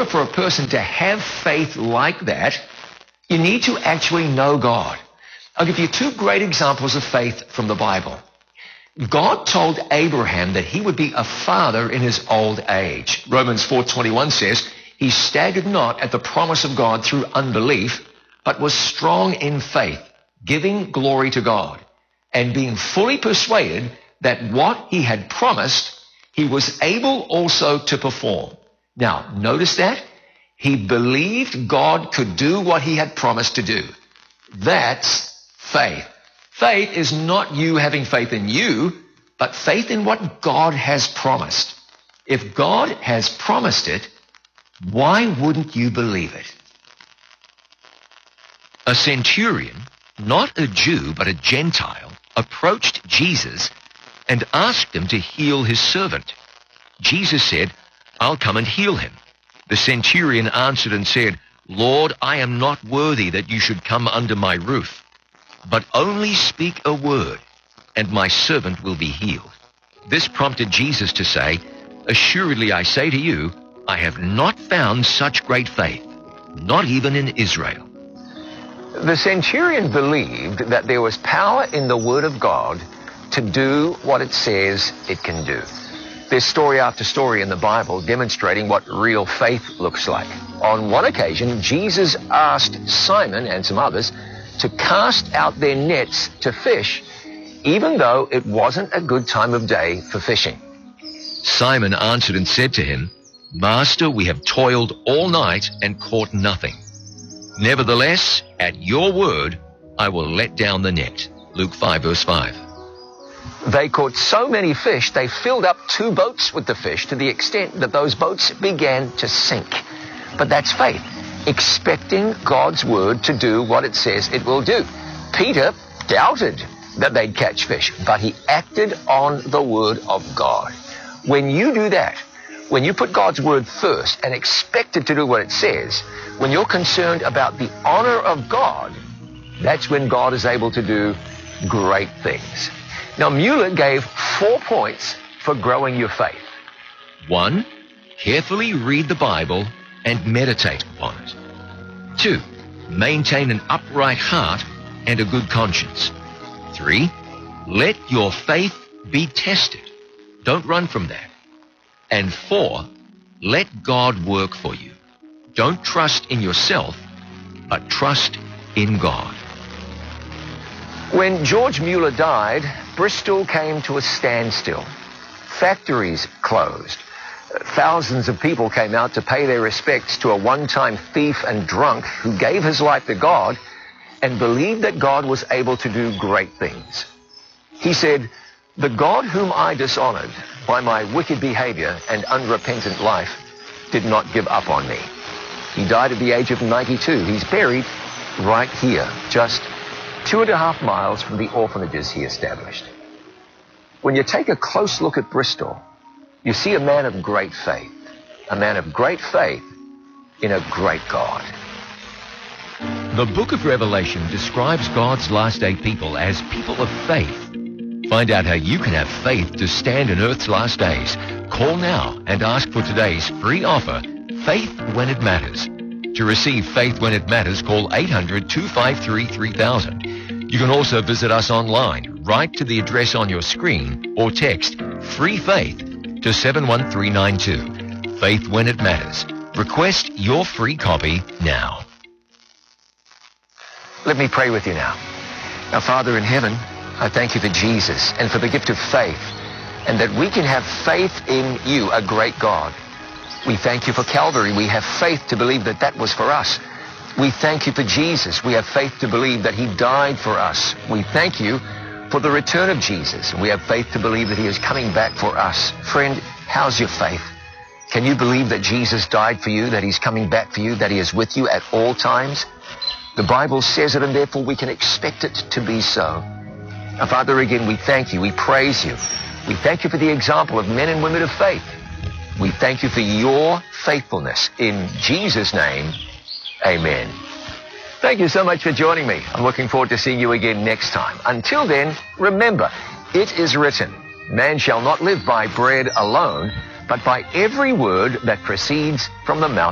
order for a person to have faith like that, you need to actually know God. I'll give you two great examples of faith from the Bible. God told Abraham that he would be a father in his old age. Romans 4:21 says, he staggered not at the promise of God through unbelief, but was strong in faith, giving glory to God, and being fully persuaded that what he had promised, he was able also to perform. Now, notice that. He believed God could do what he had promised to do. That's faith. Faith is not you having faith in you, but faith in what God has promised. If God has promised it, why wouldn't you believe it? A centurion, not a Jew but a Gentile, approached Jesus and asked him to heal his servant. Jesus said, I'll come and heal him. The centurion answered and said, Lord, I am not worthy that you should come under my roof, but only speak a word, and my servant will be healed. This prompted Jesus to say, Assuredly I say to you, I have not found such great faith, not even in Israel. The centurion believed that there was power in the Word of God to do what it says it can do. There's story after story in the Bible demonstrating what real faith looks like. On one occasion, Jesus asked Simon and some others to cast out their nets to fish, even though it wasn't a good time of day for fishing. Simon answered and said to him, Master, we have toiled all night and caught nothing. Nevertheless, at your word, I will let down the net. Luke 5, verse 5. They caught so many fish, they filled up 2 boats with the fish to the extent that those boats began to sink. But that's faith, expecting God's word to do what it says it will do. Peter doubted that they'd catch fish, but he acted on the word of God. When you do that, when you put God's word first and expect it to do what it says, when you're concerned about the honor of God, that's when God is able to do great things. Now, Mueller gave 4 points for growing your faith. 1, carefully read the Bible and meditate upon it. 2, maintain an upright heart and a good conscience. 3, let your faith be tested. Don't run from that. And 4, let God work for you. Don't trust in yourself, but trust in God. When George Mueller died, Bristol came to a standstill. Factories closed. Thousands of people came out to pay their respects to a one-time thief and drunk who gave his life to God and believed that God was able to do great things. He said, "The God whom I dishonored by my wicked behavior and unrepentant life did not give up on me." He died at the age of 92. He's buried right here, just 2.5 miles from the orphanages he established. When you take a close look at Bristol, you see a man of great faith in a great God. The book of Revelation describes God's last day people as people of faith. Find out how you can have faith to stand in Earth's last days. Call now and ask for today's free offer, Faith When It Matters. To receive Faith When It Matters, call 800-253-3000. You can also visit us online. Write to the address on your screen or text Free Faith to 71392. Faith When It Matters. Request your free copy now. Let me pray with you now. Now, Father in heaven, I thank you for Jesus and for the gift of faith, and that we can have faith in you, a great God. We thank you for Calvary. We have faith to believe that that was for us. We thank you for Jesus. We have faith to believe that he died for us. We thank you for the return of Jesus. We have faith to believe that he is coming back for us. Friend, how's your faith? Can you believe that Jesus died for you, that he's coming back for you, that he is with you at all times? The Bible says it, and therefore we can expect it to be so. Now, Father, again, we thank you. We praise you. We thank you for the example of men and women of faith. We thank you for your faithfulness. In Jesus' name, amen. Thank you so much for joining me. I'm looking forward to seeing you again next time. Until then, remember, it is written, man shall not live by bread alone, but by every word that proceeds from the mouth